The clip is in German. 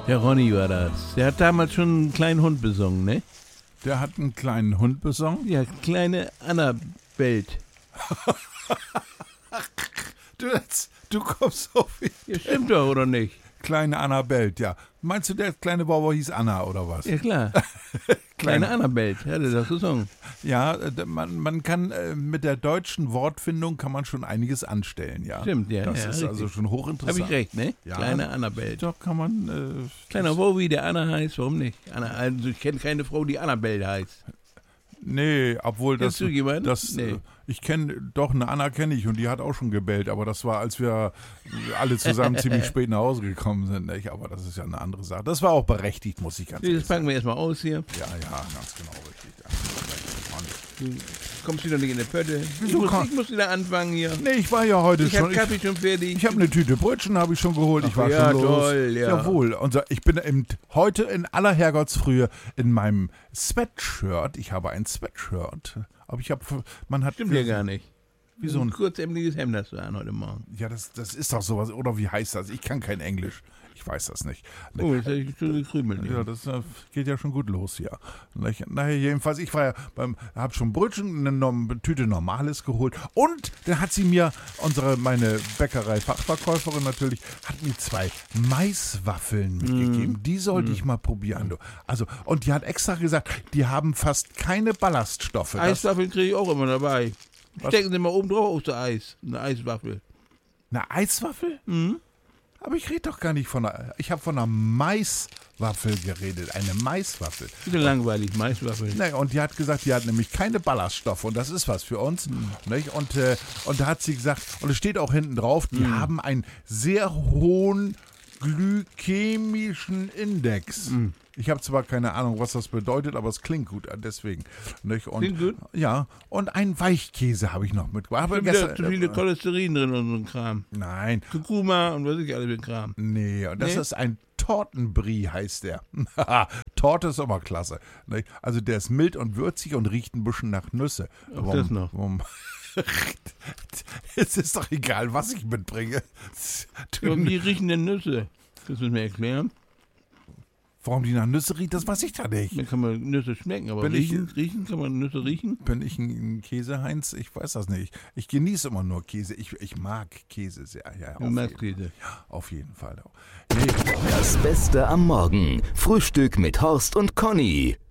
Der Ronny war das. Der hat damals schon einen kleinen Hund besungen, ne? Der hat einen kleinen Hund besungen? Ja, kleine Annabelt. Du kommst auf ihn. Ja, stimmt doch, oder nicht? Kleine Annabelt, ja. Meinst du, der kleine Bauer hieß Anna, oder was? Ja, klar. Kleine Annabelt, hat er das gesungen. Ja, man kann mit der deutschen Wortfindung kann man schon einiges anstellen, ja. Stimmt, ja. Das ja, ist richtig. also schon hochinteressant. Hab ich recht, ne? Ja. Kleine Annabelt. Doch, kann man... Kleiner Wowi, der Anna heißt, warum nicht? Anna, also ich kenne keine Frau, die Annabelle heißt. Nee, obwohl Kennst du jemanden? Nee. Ich kenne, doch, eine Anna kenne ich und die hat auch schon gebellt, aber das war, als wir alle zusammen ziemlich spät nach Hause gekommen sind, nicht? Aber das ist ja eine andere Sache. Das war auch berechtigt, muss ich ganz ehrlich Das packen wir erstmal aus hier. Ja, ganz genau richtig. Du kommst wieder nicht in die Pötte. Wieso Ich muss wieder anfangen hier. Nee, ich war ja heute Ich schon. hab Kaffee schon fertig. Ich habe eine Tüte Brötchen habe ich schon geholt. Ich war ja, schon los. toll, ja. Jawohl. Ich bin heute in aller Herrgottsfrühe in meinem Sweatshirt. Ich habe ein Sweatshirt. Aber Stimmt ja gar nicht. Wieso ein kurzämmerliches Hemd hast du an heute Morgen. Ja, das ist doch sowas. Oder wie heißt das? Ich kann kein Englisch. Ich weiß das nicht. Oh, jetzt habe ich schon gekrümelt. Ja, das geht ja schon gut los hier. Naja, jedenfalls, ich war ja habe schon Brötchen, eine Tüte Normales geholt und dann hat sie mir, meine Bäckerei-Fachverkäuferin natürlich, hat mir 2 Maiswaffeln mitgegeben. Die sollte ich mal probieren. Du. Also, und die hat extra gesagt, die haben fast keine Ballaststoffe. Eiswaffeln kriege ich auch immer dabei. Stecken Sie mal oben drauf auf das Eis. Eine Eiswaffel. Eine Eiswaffel? Mhm. Aber ich rede doch gar nicht ich habe von einer Maiswaffel geredet, eine Maiswaffel. Bitte langweilig, Maiswaffel. Naja, und die hat gesagt, die hat nämlich keine Ballaststoffe und das ist was für uns. Nicht? Und da hat sie gesagt, und es steht auch hinten drauf, die haben einen sehr hohen glykämischen Index. Ich habe zwar keine Ahnung, was das bedeutet, aber es klingt gut, deswegen. Nicht? Und, Klingt gut? Ja, und einen Weichkäse habe ich noch mitgebracht. Da sind zu viele Cholesterin drin und so ein Kram. Nein. Kurkuma und was ich alles mit Kram. Nee, und das ist ein Tortenbrie, heißt der. Torte ist immer klasse. Nicht? Also der ist mild und würzig und riecht ein bisschen nach Nüsse. Auch das noch. Es ist doch egal, was ich mitbringe. Warum die riechen denn Nüsse? Kannst du mir erklären? Warum die nach Nüsse riecht, das weiß ich da nicht. Da kann man Nüsse schmecken, aber riechen, kann man Nüsse riechen? Bin ich ein Käseheinz? Ich weiß das nicht. Ich genieße immer nur Käse. Ich mag Käse sehr. Ja, Du magst Käse? Ja, auf jeden Fall. Das Beste am Morgen. Frühstück mit Horst und Conny.